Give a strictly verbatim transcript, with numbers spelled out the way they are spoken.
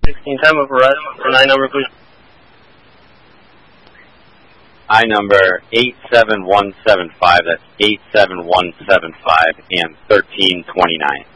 sixteen time of arrest for nine number, please. I number eight seven one seven five, that's eight seven one seven five, and thirteen twenty-nine.